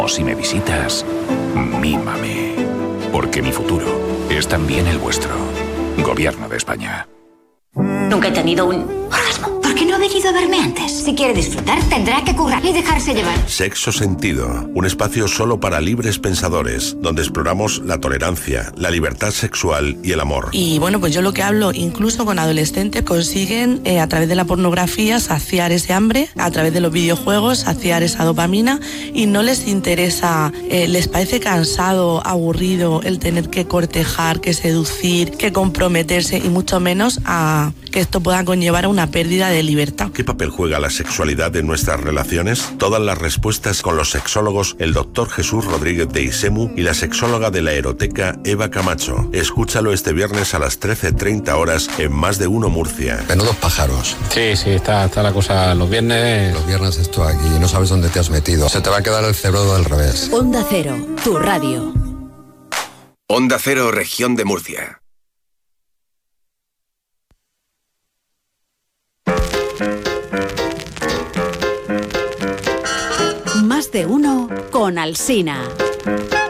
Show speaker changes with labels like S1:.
S1: O si me visitas, mímame. Porque mi futuro es también el vuestro. Gobierno de España.
S2: Nunca he tenido un orgasmo. ¿Por qué no ha venido a verme antes? Si quiere disfrutar, tendrá que currar y dejarse llevar.
S3: Sexo Sentido, un espacio solo para libres pensadores, donde exploramos la tolerancia, la libertad sexual y el amor.
S4: Y bueno, pues yo lo que hablo, incluso con adolescentes, consiguen a través de la pornografía saciar ese hambre, a través de los videojuegos saciar esa dopamina, y no les interesa, les parece cansado, aburrido el tener que cortejar, que seducir, que comprometerse, y mucho menos a que esto pueda conllevar a una pérdida de libertad.
S3: ¿Qué papel juega la sexualidad en nuestras relaciones? Todas las respuestas con los sexólogos, el doctor Jesús Rodríguez de Isemu y la sexóloga de la Eroteca, Eva Camacho. Escúchalo este viernes a las 13:30 horas en Más de Uno Murcia.
S5: Menudos pájaros.
S6: Sí, está la cosa los viernes.
S5: Los viernes esto aquí, no sabes dónde te has metido. Se te va a quedar el cerebro del revés.
S7: Onda Cero, tu radio.
S8: Onda Cero, Región de Murcia.
S7: Más de Uno con Alsina.